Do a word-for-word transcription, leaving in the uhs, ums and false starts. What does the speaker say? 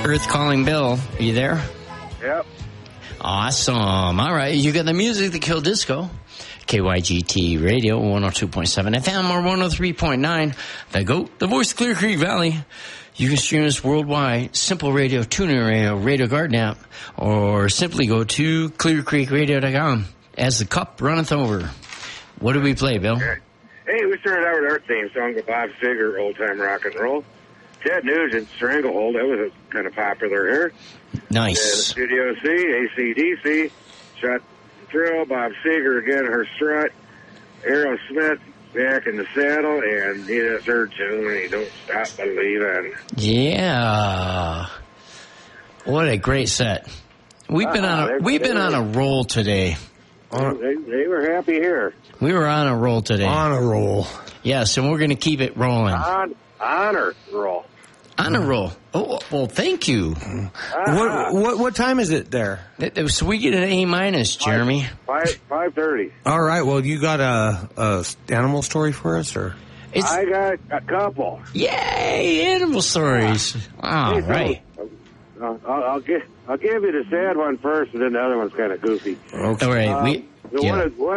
Earth Calling Bill. Are you there? Yep. Awesome. All right. You got the music that killed disco. K Y G T Radio, one oh two point seven F M or one oh three point nine. The GOAT, the voice of Clear Creek Valley. You can stream us worldwide. Simple Radio, TuneIn Radio, Radio Garden app, or simply go to clear creek radio dot com. As the cup runneth over. What do we play, Bill? Hey, we started out with our theme song with Bob Seger, Old Time Rock and Roll. Ted Nugent, Stranglehold, that was a, kind of popular here. Nice. And Studio C, A C D C, Shot Thrill, Bob Seger again, Her Strut, Aerosmith, Back in the Saddle, and Nina third tune, and You Don't Stop Believing. Yeah. What a great set. We've been Uh-huh, on a, we've been on a roll today. They, they were happy here. We were on a roll today. On a roll. Yes, and we're going to keep it rolling. On honor roll. On a roll. Oh, well, thank you. Uh-huh. What, what what time is it there? So we get an A minus, Jeremy. Five five thirty. All right. Well, you got a, a animal story for us, or? It's, I got a couple. Yay! Animal stories. All Hey, so, right. uh, I'll, I'll give I'll give you the sad one first, and then the other one's kind of goofy. Okay. All right. Uh, we. the Yeah. one, is, one